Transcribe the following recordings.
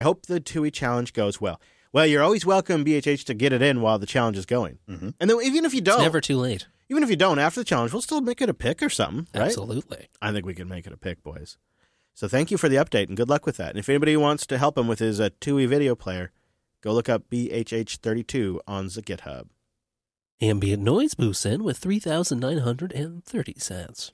I hope the TUI challenge goes well. Well, you're always welcome, BHH, to get it in while the challenge is going. Mm-hmm. And then even if you don't... It's never too late. Even if you don't, after the challenge, we'll still make it a pick or something, right? Absolutely. I think we can make it a pick, boys. So thank you for the update, and good luck with that. And if anybody wants to help him with his TUI video player, go look up BHH32 on the GitHub. Ambient noise boosts in with 3,930 cents.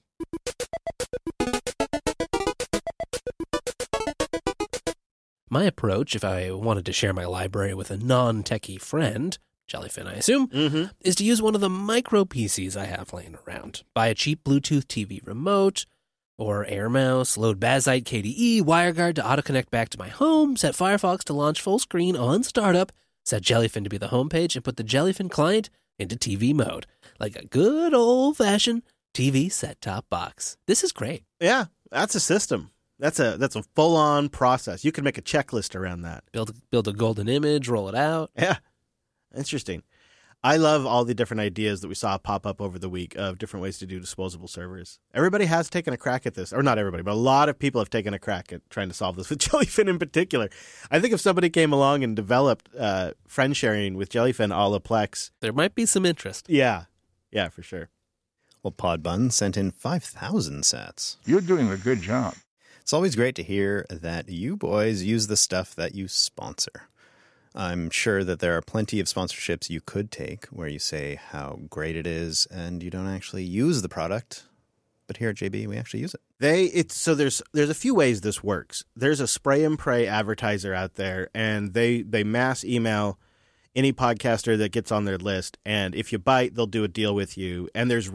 My approach, if I wanted to share my library with a non-techie friend, Jellyfin I assume, is to use one of the micro PCs I have laying around. Buy a cheap Bluetooth TV remote, or AirMouse, load Bazite KDE, WireGuard to auto-connect back to my home, set Firefox to launch full screen on startup, set Jellyfin to be the homepage, and put the Jellyfin client into TV mode, like a good old-fashioned TV set-top box. This is great. Yeah, that's a system. That's a full-on process. You can make a checklist around that. Build a golden image, roll it out. Yeah, interesting. I love all the different ideas that we saw pop up over the week of different ways to do disposable servers. Everybody has taken a crack at this, or not everybody, but a lot of people have taken a crack at trying to solve this with Jellyfin in particular. I think if somebody came along and developed friend sharing with Jellyfin a la Plex, there might be some interest. Yeah, for sure. Well, Podbun sent in 5,000 sats. You're doing a good job. It's always great to hear that you boys use the stuff that you sponsor. I'm sure that there are plenty of sponsorships you could take where you say how great it is and you don't actually use the product. But here at JB, we actually use it. So there's a few ways this works. There's a spray and pray advertiser out there, and they mass email any podcaster that gets on their list. And if you bite, they'll do a deal with you. And there's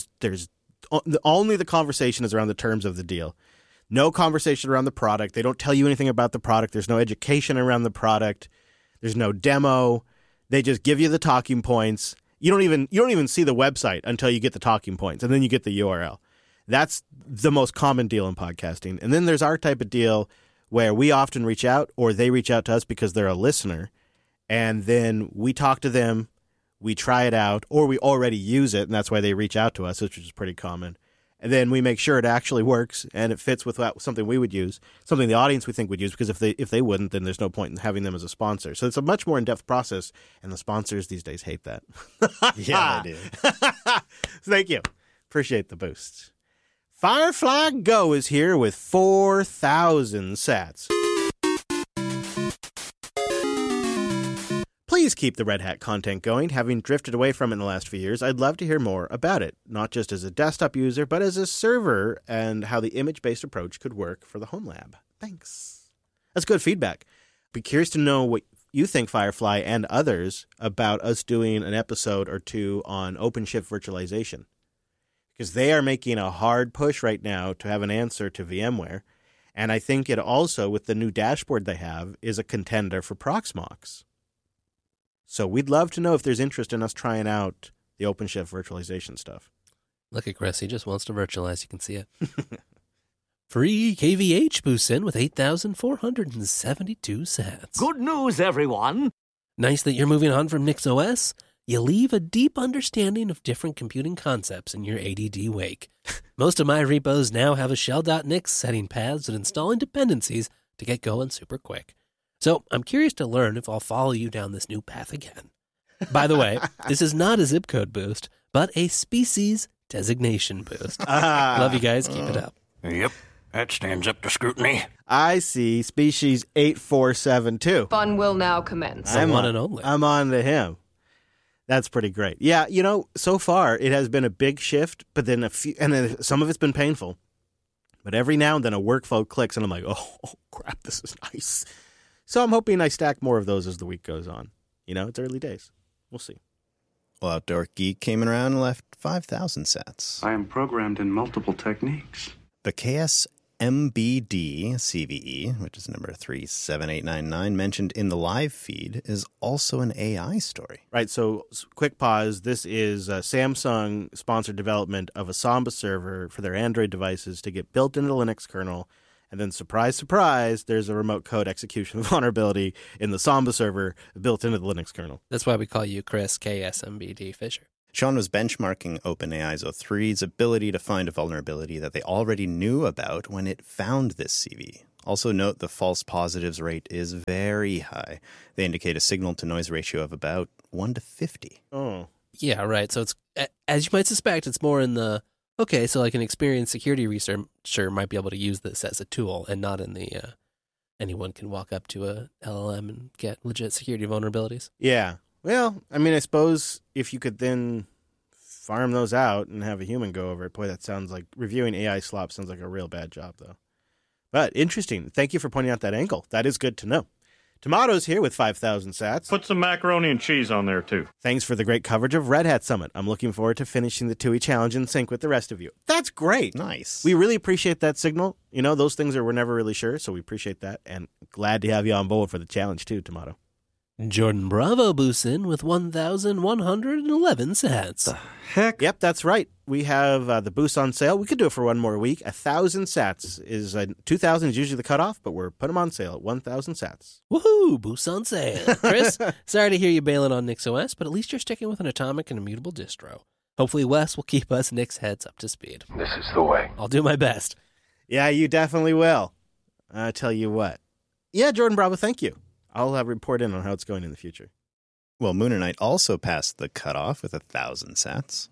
only the conversation is around the terms of the deal. No conversation around the product. They don't tell you anything about the product. There's no education around the product. There's no demo. They just give you the talking points. You don't even see the website until you get the talking points, and then you get the URL. That's the most common deal in podcasting. And then there's our type of deal where we often reach out, or they reach out to us because they're a listener, and then we talk to them, we try it out, or we already use it, and that's why they reach out to us, which is pretty common. And then we make sure it actually works and it fits with something we would use, something the audience we think would use, because if they wouldn't, then there's no point in having them as a sponsor. So it's a much more in-depth process, and the sponsors these days hate that. Yeah, they do. Thank you. Appreciate the boost. Firefly Go is here with 4,000 sats. Please keep the Red Hat content going. Having drifted away from it in the last few years, I'd love to hear more about it, not just as a desktop user, but as a server, and how the image-based approach could work for the home lab. Thanks. That's good feedback. Be curious to know what you think, Firefly and others, about us doing an episode or two on OpenShift virtualization, because they are making a hard push right now to have an answer to VMware, and I think it also, with the new dashboard they have, is a contender for Proxmox. So we'd love to know if there's interest in us trying out the OpenShift virtualization stuff. Look at Chris. He just wants to virtualize. You can see it. Free KVH boosts in with 8,472 sats. Good news, everyone. Nice that you're moving on from NixOS. You leave a deep understanding of different computing concepts in your ADD wake. Most of my repos now have a shell.nix setting paths and installing dependencies to get going super quick. So I'm curious to learn if I'll follow you down this new path again. By the way, this is not a zip code boost, but a species designation boost. Love you guys. Keep it up. Yep, that stands up to scrutiny. I see species 8472. Fun will now commence. The one and only. I'm on to him. That's pretty great. Yeah, so far it has been a big shift, but then then some of it's been painful. But every now and then a workflow clicks and I'm like, oh crap, this is nice. So I'm hoping I stack more of those as the week goes on. It's early days. We'll see. Well, Outdoor Geek came around and left 5,000 sats. I am programmed in multiple techniques. The KSMBD CVE, which is number 37899, mentioned in the live feed, is also an AI story. Right, so quick pause. This is Samsung-sponsored development of a Samba server for their Android devices to get built into the Linux kernel. And then, surprise, surprise, there's a remote code execution vulnerability in the Samba server built into the Linux kernel. That's why we call you Chris KSMBD Fisher. Sean was benchmarking OpenAI's O3's ability to find a vulnerability that they already knew about when it found this CV. Also note the false positives rate is very high. They indicate a signal-to-noise ratio of about 1 to 50. Oh. Yeah, right. So it's, as you might suspect, it's more in the, okay, so like an experienced security researcher might be able to use this as a tool and not in the, anyone can walk up to a LLM and get legit security vulnerabilities. Yeah. Well, I mean, I suppose if you could then farm those out and have a human go over it, boy, that sounds like reviewing AI slop sounds like a real bad job, though. But interesting. Thank you for pointing out that angle. That is good to know. Tomato's here with 5,000 sats. Put some macaroni and cheese on there, too. Thanks for the great coverage of Red Hat Summit. I'm looking forward to finishing the TUI challenge in sync with the rest of you. That's great. Nice. We really appreciate that signal. You know, those things we're never really sure, so we appreciate that. And glad to have you on board for the challenge, too, Tomato. Jordan Bravo boosts in with 1,111 sats. Heck? Yep, that's right. We have the boost on sale. We could do it for one more week. 1,000 sats is 2,000 is usually the cutoff, but we're putting them on sale at 1,000 sats. Woohoo! Boosts on sale. Chris, sorry to hear you bailing on NixOS, but at least you're sticking with an atomic and immutable distro. Hopefully Wes will keep us Nix heads up to speed. This is the way. I'll do my best. Yeah, you definitely will. I tell you what. Yeah, Jordan Bravo, thank you. I'll report in on how it's going in the future. Well, Mooner Knight also passed the cutoff with 1,000 sats.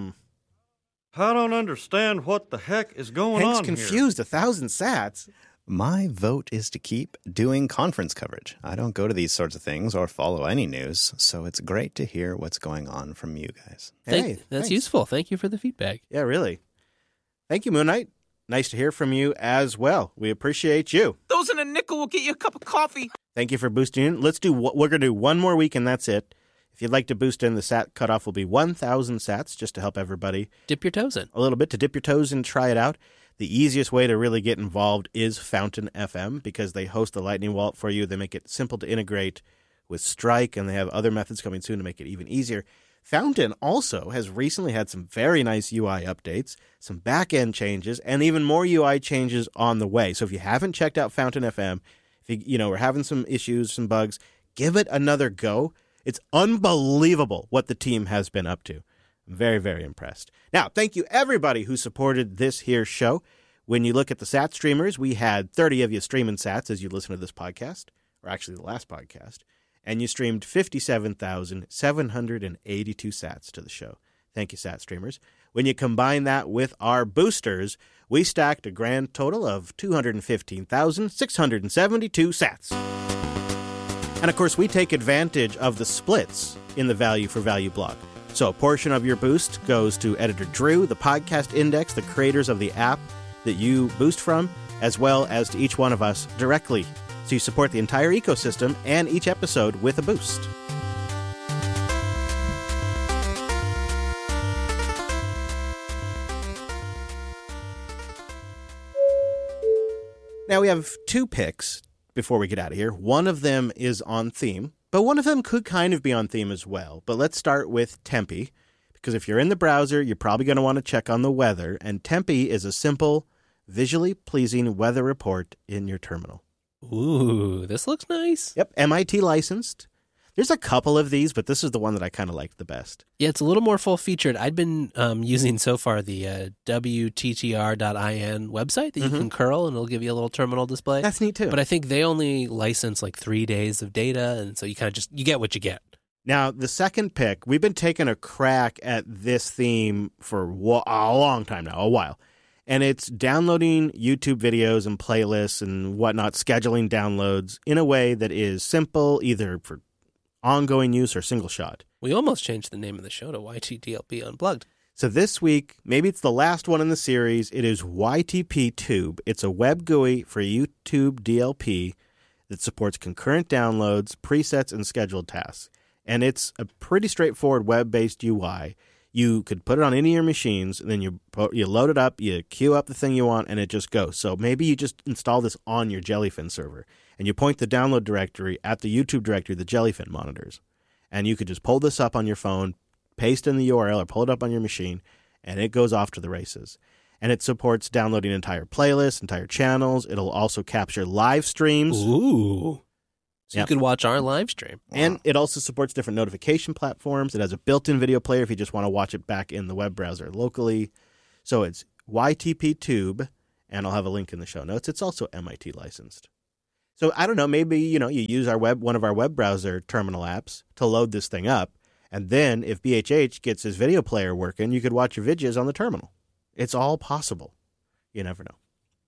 I don't understand what the heck is going Hank's on confused. 1,000 sats. My vote is to keep doing conference coverage. I don't go to these sorts of things or follow any news, so it's great to hear what's going on from you guys. Hey, That's thanks. useful. Thank you for the feedback. Yeah, really. Thank you, Moon Knight. Nice to hear from you as well. We appreciate you. Those in a nickel will get you a cup of coffee. Thank you for boosting in. We're going to do one more week, and that's it. If you'd like to boost in, the sat cutoff will be 1,000 sats, just to help everybody Dip your toes in. a little bit, to dip your toes and try it out. The easiest way to really get involved is Fountain FM, because they host the Lightning Wallet for you. They make it simple to integrate with Strike, and they have other methods coming soon to make it even easier. Fountain also has recently had some very nice UI updates, some back-end changes, and even more UI changes on the way. So if you haven't checked out Fountain FM, if we're having some issues, some bugs, give it another go. It's unbelievable what the team has been up to. I'm very, very impressed. Now, thank you everybody who supported this here show. When you look at the Sat streamers, we had 30 of you streaming Sats as you listen to this podcast, or actually the last podcast, and you streamed 57,782 Sats to the show. Thank you, Sat streamers. When you combine that with our boosters, we stacked a grand total of 215,672 Sats. And of course, we take advantage of the splits in the value for value block. So a portion of your boost goes to Editor Drew, the Podcast Index, the creators of the app that you boost from, as well as to each one of us directly. So you support the entire ecosystem and each episode with a boost. Now we have two picks before we get out of here. One of them is on theme, but one of them could kind of be on theme as well. But let's start with Tempe, because if you're in the browser, you're probably going to want to check on the weather, and Tempe is a simple, visually pleasing weather report in your terminal. Ooh, this looks nice. Yep, MIT licensed. There's a couple of these, but this is the one that I kind of liked the best. Yeah, it's a little more full-featured. I'd been using so far the WTTR.in website that you can curl, and it'll give you a little terminal display. That's neat, too. But I think they only license like 3 days of data, and so you kind of you get what you get. Now, the second pick, we've been taking a crack at this theme for a long time now, a while. And it's downloading YouTube videos and playlists and whatnot, scheduling downloads in a way that is simple, either for ongoing use or single shot. We almost changed the name of the show to YTDLP Unplugged. So this week, maybe it's the last one in the series, it is YTP Tube. It's a web GUI for YouTube DLP that supports concurrent downloads, presets, and scheduled tasks. And it's a pretty straightforward web-based UI. You could put it on any of your machines, and then you load it up, you queue up the thing you want, and it just goes. So maybe you just install this on your Jellyfin server, and you point the download directory at the YouTube directory the Jellyfin monitors. And you could just pull this up on your phone, paste in the URL, or pull it up on your machine, and it goes off to the races. And it supports downloading entire playlists, entire channels. It'll also capture live streams. Ooh. So Yep. you could watch our live stream. And it also supports different notification platforms. It has a built-in video player if you just want to watch it back in the web browser locally. So it's YTP Tube, and I'll have a link in the show notes. It's also MIT licensed. So I don't know, maybe, you use one of our web browser terminal apps to load this thing up, and then if BHH gets his video player working, you could watch your videos on the terminal. It's all possible. You never know.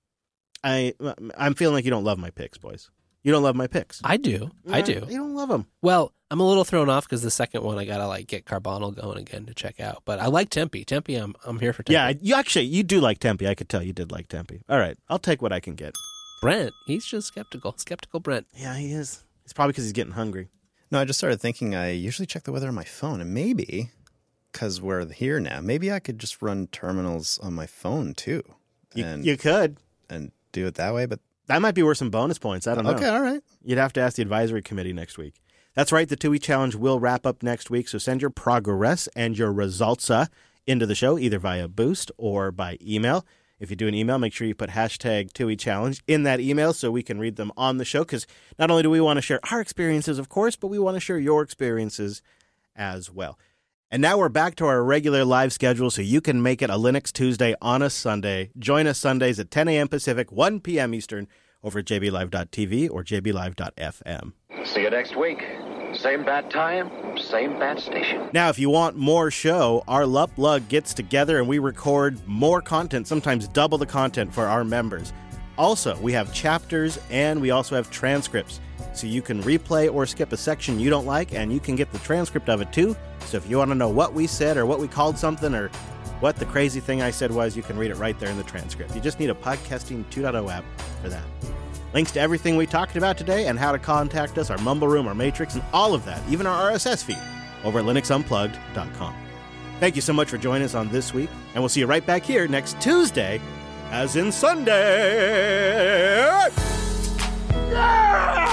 I'm feeling like you don't love my picks, boys. You don't love my picks. I do. I do. You don't love them. Well, I'm a little thrown off because the second one I gotta get Carbonal going again to check out. But I like Tempe. Tempe, I'm here for Tempe. Yeah, you do like Tempe. I could tell you did like Tempe. All right, I'll take what I can get. Brent, he's just skeptical. Skeptical Brent. Yeah, he is. It's probably because he's getting hungry. No, I just started thinking I usually check the weather on my phone, and maybe, because we're here now, maybe I could just run terminals on my phone too. You could. And do it that way, but that might be worth some bonus points. I don't know. Okay, all right. You'd have to ask the advisory committee next week. That's right. The TUI Challenge will wrap up next week, so send your progress and your results into the show, either via Boost or by email. If you do an email, make sure you put hashtag TUI Challenge in that email so we can read them on the show, because not only do we want to share our experiences, of course, but we want to share your experiences as well. And now we're back to our regular live schedule, so you can make it a Linux Tuesday on a Sunday. Join us Sundays at 10 a.m. Pacific, 1 p.m. Eastern, over at jblive.tv or jblive.fm. See you next week. Same bat time, same bat station. Now, if you want more show, our Lup Lug gets together and we record more content, sometimes double the content for our members. Also, we have chapters and we also have transcripts. So you can replay or skip a section you don't like, and you can get the transcript of it too. So if you want to know what we said or what we called something or what the crazy thing I said was, you can read it right there in the transcript. You just need a Podcasting 2.0 app for that. Links to everything we talked about today and how to contact us, our Mumble Room, our Matrix, and all of that, even our RSS feed, over at linuxunplugged.com. Thank you so much for joining us on this week, and we'll see you right back here next Tuesday, as in Sunday. Yeah!